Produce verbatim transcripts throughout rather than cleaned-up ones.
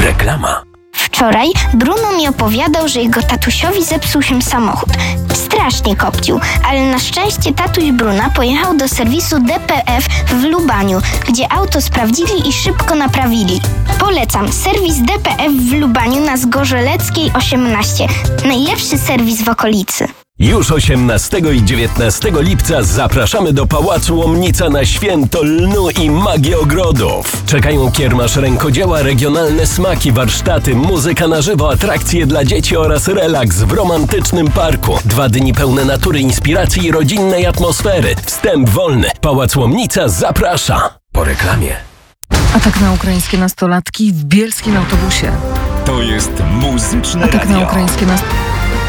Reklama. Wczoraj Bruno mi opowiadał, że jego tatusiowi zepsuł się samochód. Strasznie kopcił, ale na szczęście tatuś Bruna pojechał do serwisu D P F w Lubaniu, gdzie auto sprawdzili i szybko naprawili. Polecam, serwis D P F w Lubaniu na Zgorzeleckiej osiemnaście. Najlepszy serwis w okolicy. Już osiemnastego i dziewiętnastego lipca zapraszamy do Pałacu Łomnica na święto lnu i magię ogrodów. Czekają kiermasz rękodzieła, regionalne smaki, warsztaty, muzyka na żywo, atrakcje dla dzieci oraz relaks w romantycznym parku. Dwa dni pełne natury, inspiracji i rodzinnej atmosfery. Wstęp wolny. Pałac Łomnica zaprasza. Po reklamie. Atak na ukraińskie nastolatki w bielskim autobusie. To jest Muzyczne Atak Radio. na ukraińskie nastolatki.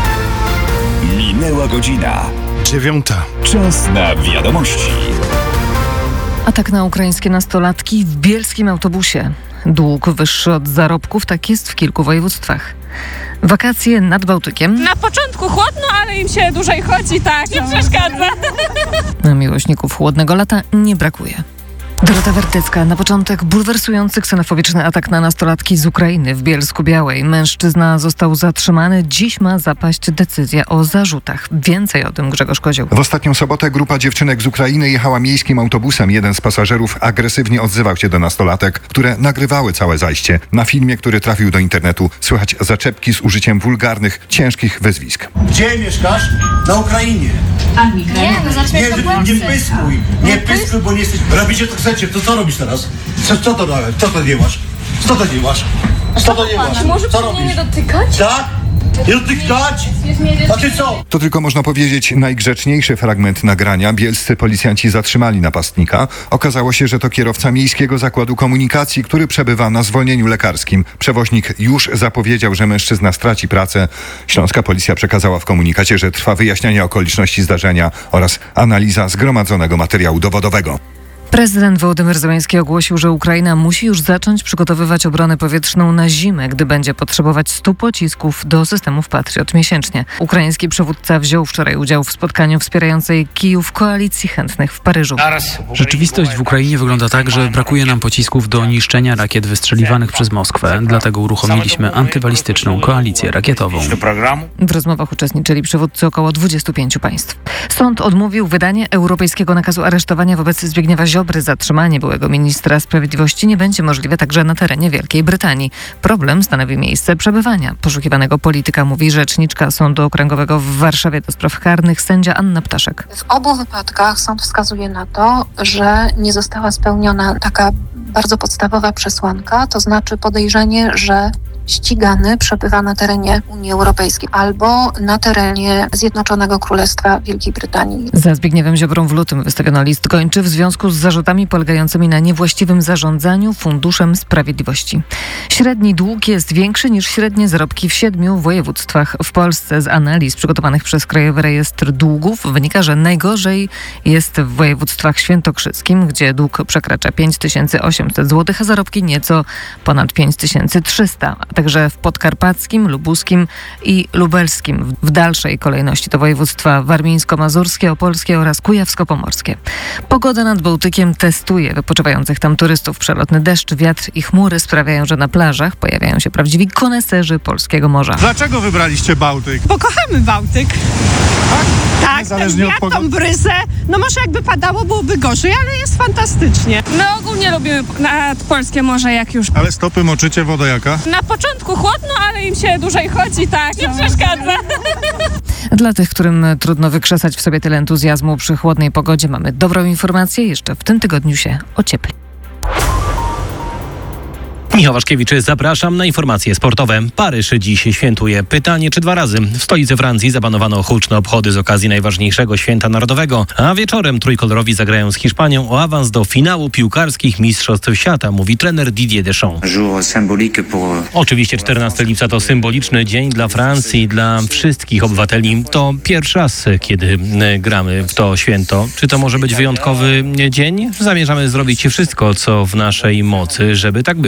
Minęła godzina. Dziewiąta. Czas na wiadomości. Atak na ukraińskie nastolatki w bielskim autobusie. Dług wyższy od zarobków, tak jest w kilku województwach. Wakacje nad Bałtykiem. Na początku chłodno, ale im się dłużej chodzi, tak, nie przeszkadza. Na miłośników chłodnego lata nie brakuje. Dorota Wertycka. Na początek bulwersujący ksenofobiczny atak na nastolatki z Ukrainy w Bielsku-Białej. Mężczyzna został zatrzymany. Dziś ma zapaść decyzja o zarzutach. Więcej o tym Grzegorz Kozioł. W ostatnią sobotę grupa dziewczynek z Ukrainy jechała miejskim autobusem. Jeden z pasażerów agresywnie odzywał się do nastolatek, które nagrywały całe zajście. Na filmie, który trafił do internetu, słychać zaczepki z użyciem wulgarnych, ciężkich wyzwisk. Gdzie mieszkasz? Na Ukrainie. Nie, no zacznę Nie, nie pyskuj, nie pyskuj, bo nie jesteś... Robicie to chcecie, to co robisz teraz? Co, co to robisz? Co to nie masz? Co to nie masz? Co to nie masz? Może Co mnie nie robisz? dotykać? Tak? Nie dotykać? A ty co? To tylko można powiedzieć najgrzeczniejszy fragment nagrania. Bielscy policjanci zatrzymali napastnika. Okazało się, że to kierowca Miejskiego Zakładu Komunikacji, który przebywa na zwolnieniu lekarskim. Przewoźnik już zapowiedział, że mężczyzna straci pracę. Śląska policja przekazała w komunikacie, że trwa wyjaśnianie okoliczności zdarzenia oraz analiza zgromadzonego materiału dowodowego. Prezydent Wołodymyr Zełenski ogłosił, że Ukraina musi już zacząć przygotowywać obronę powietrzną na zimę, gdy będzie potrzebować stu pocisków do systemów Patriot miesięcznie. Ukraiński przywódca wziął wczoraj udział w spotkaniu wspierającej Kijów koalicji chętnych w Paryżu. Rzeczywistość w Ukrainie wygląda tak, że brakuje nam pocisków do niszczenia rakiet wystrzeliwanych przez Moskwę, dlatego uruchomiliśmy antybalistyczną koalicję rakietową. W rozmowach uczestniczyli przywódcy około dwudziestu pięciu państw. Sąd odmówił wydanie europejskiego nakazu aresztowania wobec Zbigniewa Ziobry. Zatrzymanie byłego ministra sprawiedliwości nie będzie możliwe także na terenie Wielkiej Brytanii. Problem stanowi miejsce przebywania poszukiwanego polityka, mówi rzeczniczka Sądu Okręgowego w Warszawie do spraw karnych sędzia Anna Ptaszek. W obu wypadkach sąd wskazuje na to, że nie została spełniona taka bardzo podstawowa przesłanka, to znaczy podejrzenie, że ścigany przebywa na terenie Unii Europejskiej albo na terenie Zjednoczonego Królestwa Wielkiej Brytanii. Za Zbigniewem Ziobrą w lutym wystawiono list gończy w związku z zarzutami polegającymi na niewłaściwym zarządzaniu Funduszem Sprawiedliwości. Średni dług jest większy niż średnie zarobki w siedmiu województwach w Polsce. Z analiz przygotowanych przez Krajowy Rejestr Długów wynika, że najgorzej jest w województwach świętokrzyskim, gdzie dług przekracza pięć tysięcy osiemset złotych, a zarobki nieco ponad pięć tysięcy trzysta. Także w podkarpackim, lubuskim i lubelskim. W dalszej kolejności to województwa warmińsko-mazurskie, opolskie oraz kujawsko-pomorskie. Pogoda nad Bałtykiem testuje wypoczywających tam turystów. Przelotny deszcz, wiatr i chmury sprawiają, że na plażach pojawiają się prawdziwi koneserzy polskiego morza. Dlaczego wybraliście Bałtyk? Bo kochamy Bałtyk. Tak? Tak, Niezależnie ten od wiatr, pogody. tą bryzę. No może jakby padało, byłoby gorzej, ale jest fantastycznie. My ogólnie lubimy na polskie morze, jak już. Ale stopy moczycie, woda jaka? Na początku chłodno, ale im się dłużej chodzi, tak, nie przeszkadza. Dla tych, którym trudno wykrzesać w sobie tyle entuzjazmu przy chłodnej pogodzie, mamy dobrą informację. Jeszcze w tym tygodniu się ociepli. Michał Waszkiewicz, zapraszam na informacje sportowe. Paryż dziś świętuje. Pytanie, czy dwa razy. W stolicy Francji zabanowano huczne obchody z okazji najważniejszego święta narodowego, a wieczorem trójkolorowi zagrają z Hiszpanią o awans do finału piłkarskich Mistrzostw Świata, mówi trener Didier Deschamps. Oczywiście czternastego lipca to symboliczny dzień dla Francji, dla wszystkich obywateli. To pierwszy raz, kiedy gramy w to święto. Czy to może być wyjątkowy dzień? Zamierzamy zrobić wszystko, co w naszej mocy, żeby tak było.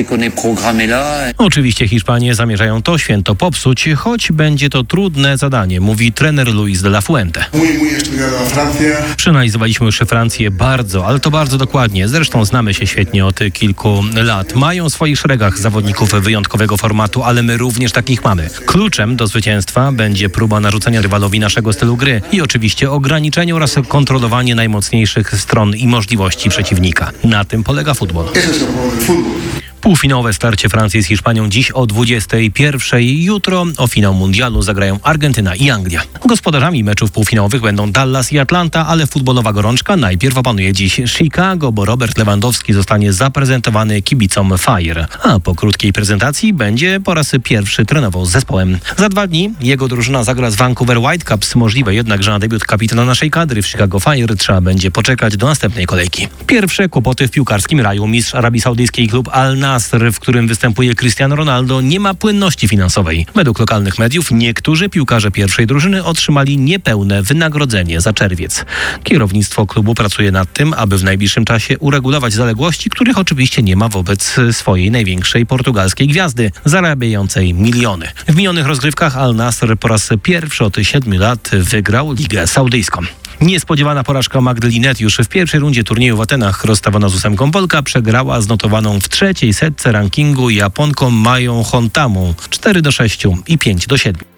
Oczywiście Hiszpanie zamierzają to święto popsuć, choć będzie to trudne zadanie, mówi trener Luis de la Fuente. Przeanalizowaliśmy już Francję bardzo, ale to bardzo dokładnie. Zresztą znamy się świetnie od kilku lat. Mają w swoich szeregach zawodników wyjątkowego formatu, ale my również takich mamy. Kluczem do zwycięstwa będzie próba narzucenia rywalowi naszego stylu gry i oczywiście ograniczenie oraz kontrolowanie najmocniejszych stron i możliwości przeciwnika. Na tym polega futbol. Półfinałowe starcie Francji z Hiszpanią dziś o dwudziestej pierwszej. Jutro o finał mundialu zagrają Argentyna i Anglia. Gospodarzami meczów półfinałowych będą Dallas i Atlanta, ale futbolowa gorączka najpierw opanuje dziś Chicago, bo Robert Lewandowski zostanie zaprezentowany kibicom Fire. A po krótkiej prezentacji będzie po raz pierwszy trenował z zespołem. Za dwa dni jego drużyna zagra z Vancouver Whitecaps. Możliwe jednak, że na debiut kapitana naszej kadry w Chicago Fire trzeba będzie poczekać do następnej kolejki. Pierwsze kłopoty w piłkarskim raju. Mistrz Arabii Saudyjskiej klub Al Nasr, w którym występuje Cristiano Ronaldo, nie ma płynności finansowej. Według lokalnych mediów niektórzy piłkarze pierwszej drużyny otrzymali niepełne wynagrodzenie za czerwiec. Kierownictwo klubu pracuje nad tym, aby w najbliższym czasie uregulować zaległości, których oczywiście nie ma wobec swojej największej portugalskiej gwiazdy, zarabiającej miliony. W minionych rozgrywkach Al Nasr po raz pierwszy od siedmiu lat wygrał Ligę Saudyjską. Niespodziewana porażka Magdy Linette już w pierwszej rundzie turnieju w Atenach. Rozstawiona z ósemką Polka przegrała z notowaną w trzeciej setce rankingu Japonką Mają Hontamą cztery do sześciu i pięć do siedmiu.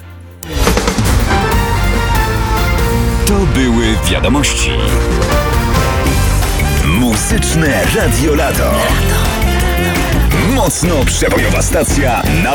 To były wiadomości. Muzyczne Radio Lato. Mocno przebojowa stacja na